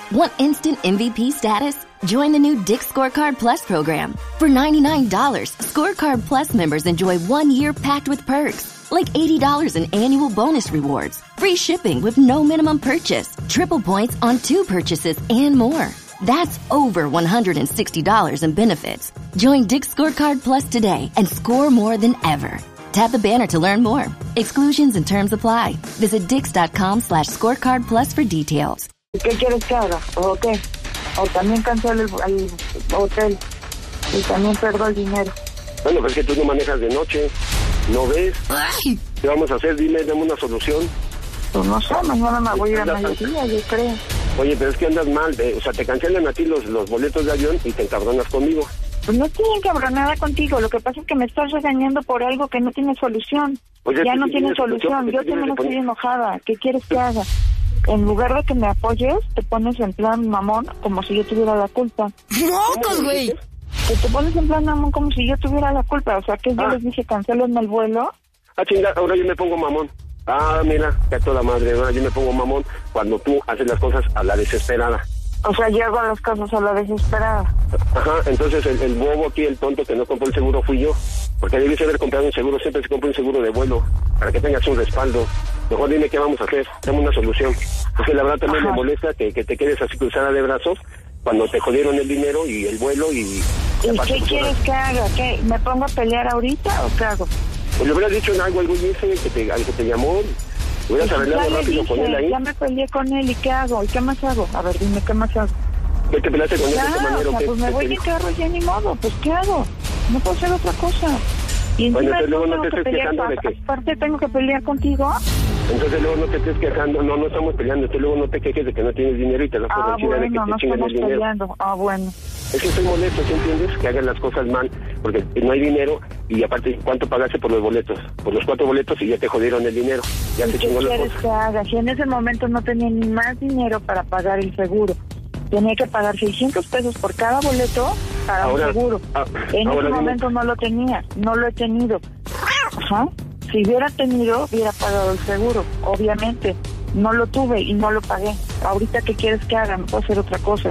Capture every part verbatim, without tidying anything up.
Want instant M V P status? Join the new Dick's Scorecard Plus program. For ninety-nine dollars, Scorecard Plus members enjoy one year packed with perks, like eighty dollars in annual bonus rewards, free shipping with no minimum purchase, triple points on two purchases, and more. That's over one hundred sixty dollars in benefits. Join Dick's Scorecard Plus today and score more than ever. Tap the banner to learn more. Exclusions and terms apply. Visit dix.com slash scorecard plus for details. ¿Qué quieres que haga? ¿O qué? O también cancelo el, el hotel y también pierdo el dinero. Bueno, pues es que tú no manejas de noche, ¿no ves? Ay. ¿Qué vamos a hacer? Dime, dame una solución. Pues no sé, mañana me voy a ir a mediodía, yo creo. Oye, pero es que andas mal, eh, o sea, te cancelan a ti los, los boletos de avión y te encabronas conmigo. Pues no estoy encabronada contigo, lo que pasa es que me estás regañando por algo que no tiene solución. Oye, ya tú no sí tiene tienes solución, solución, yo porque tú también tienes estoy que poner- enojada. ¿Qué quieres que haga? En lugar de que me apoyes, te pones en plan mamón, como si yo tuviera la culpa. ¡Mocos, güey! Que te pones en plan mamón como si yo tuviera la culpa. O sea, que yo Ah. les dije, cancelen el vuelo. Ah, chinga, ahora yo me pongo mamón. Ah, mira, que a toda madre, ahora yo me pongo mamón cuando tú haces las cosas a la desesperada. O sea, yo hago las cosas a la desesperada. Ajá, entonces el, el bobo aquí, el tonto que no compró el seguro fui yo. Porque debiste haber comprado un seguro, siempre se compra un seguro de vuelo, para que tengas un respaldo. Mejor dime qué vamos a hacer, dame una solución. Porque la verdad también Ajá. me molesta que, que te quedes así cruzada de brazos cuando te jodieron el dinero y el vuelo y... ¿Y aparte, qué pues, quieres que haga? ¿Qué? ¿Me pongo a pelear ahorita o qué hago? Pues le hubieras dicho en algo al güey ese que te, al que te llamó, hubieras Ya arreglado le rápido con él dije, ahí. ya me peleé con él, ¿y qué hago? ¿Y qué más hago? A ver, dime, ¿qué más hago? ¿Qué te peleaste con él de Ya, esta manera? o sea, ¿Qué- pues me qué voy te de dijo? carro ya ni modo, pues ¿qué hago? No puedo hacer otra cosa. Y Bueno, encima entonces luego no tengo te que estés pelear, quejando de que- aparte tengo que pelear contigo. Entonces luego no te estés quejando, no, no estamos peleando, entonces luego no te quejes de que no tienes dinero y te das por Ah, vencida de que bueno, te no chinguen estamos el dinero. peleando. Ah, bueno. Es que estoy molesto, ¿sí entiendes? Que hagan las cosas mal, porque no hay dinero y aparte, ¿cuánto pagaste por los boletos? Por los cuatro boletos y ya te jodieron el dinero, ya ¿Y se qué chingó la quieres cosa. que haga? Si en ese momento no tenía ni más dinero para pagar el seguro, tenía que pagar seiscientos pesos por cada boleto para Ahora- un seguro. ah, En ahora ese dime- momento no lo tenía, no lo he tenido. Ajá. Si hubiera tenido, hubiera pagado el seguro, obviamente. No lo tuve y no lo pagué. Ahorita, ¿qué quieres que haga? No puedo hacer otra cosa.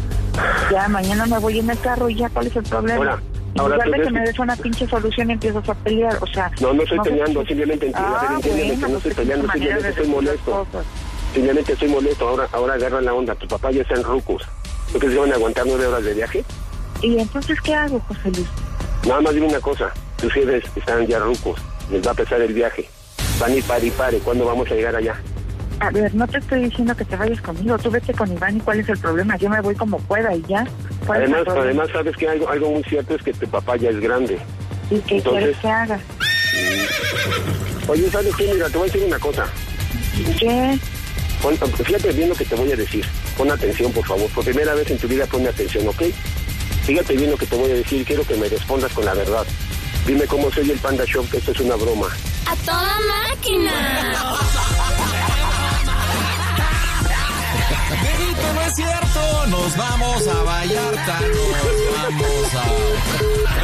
Ya, mañana me voy en el carro y ya, ¿cuál es el problema? Ahora, en ahora lugar tú de que ves me que- des una pinche solución y empiezas a pelear, o sea... No, no estoy sé peleando, si- simplemente entiendo, Ah, entiéndeme bueno, que no pues estoy es tu peleando, manera simplemente de estoy decir las molesto. cosas. Simplemente estoy molesto, ahora, ahora agarra la onda, tu papá ya está en rucos. ¿Tú crees que van a aguantar nueve horas de viaje? ¿Y entonces qué hago, José Luis? Nada más dime una cosa, tus jefes están ya rucos, les va a pesar el viaje. Van y pare y pare, ¿cuándo vamos a llegar allá? A ver, no te estoy diciendo que te vayas conmigo, tú vete con Iván y cuál es el problema, yo me voy como pueda y ya. ¿Cuál es el Además, problema? además sabes que algo, algo muy cierto es que tu papá ya es grande. ¿Y qué entonces- quieres que haga? Oye, ¿sabes qué? Mira, te voy a decir una cosa. ¿Qué? Pon- fíjate bien lo que te voy a decir. Pon atención, por favor. Por primera vez en tu vida, pon atención, ¿ok? Fíjate bien lo que te voy a decir. Quiero que me respondas con la verdad. Dime cómo soy el Panda Show, que esto es una broma. ¡A toda máquina! Benito, no es cierto. Nos vamos a Vallarta. Nos vamos a...